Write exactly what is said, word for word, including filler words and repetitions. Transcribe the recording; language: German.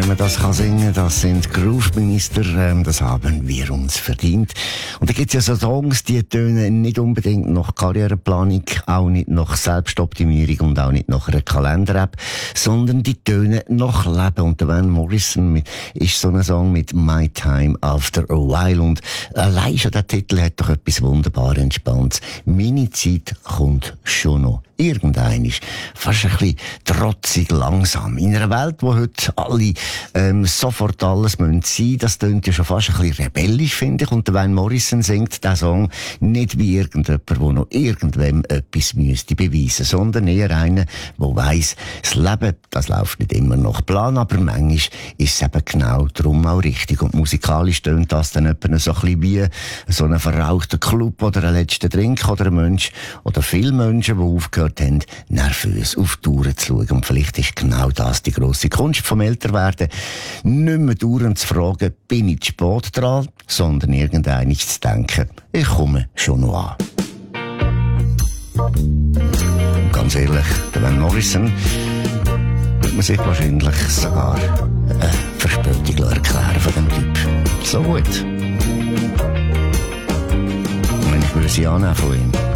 man das kann singen, das sind Groove-Minister, ähm, das haben wir uns verdient. Und da gibt's ja so Songs, die tönen nicht unbedingt nach Karriereplanung, auch nicht nach Selbstoptimierung und auch nicht nach einer Kalender-App, sondern die tönen nach Leben. Und der Van Morrison ist so ein Song mit My Time After a While. Und allein schon der Titel hat doch etwas wunderbar Entspanntes. Meine Zeit kommt schon noch. Irgendein ist fast ein bisschen trotzig langsam. In einer Welt, wo heute alle ähm, sofort alles müssen sein, das tönt ja schon fast ein bisschen rebellisch, finde ich. Und der Van Morrison singt diesen Song nicht wie irgendjemand, der noch irgendwem etwas müsste beweisen, sondern eher einer, der weiss, das Leben, das läuft nicht immer nach Plan, aber manchmal ist es eben genau darum auch richtig. Und musikalisch tönt das dann etwa so ein bisschen wie so ein verrauchter Club oder ein letzter Drink oder ein Mensch oder viele Menschen, die aufgehört haben, nervös auf die Uhr zu schauen. Und vielleicht ist genau das die grosse Kunst vom Älterwerden. Nicht mehr dauernd zu fragen, bin ich zu spät dran, sondern irgendwann zu denken, ich komme schon noch an. Und ganz ehrlich, der Van Morrison wird man sich wahrscheinlich sogar eine Verspätung erklären von dem Typ. So gut. Und wenn ich würde sie annehmen von ihm.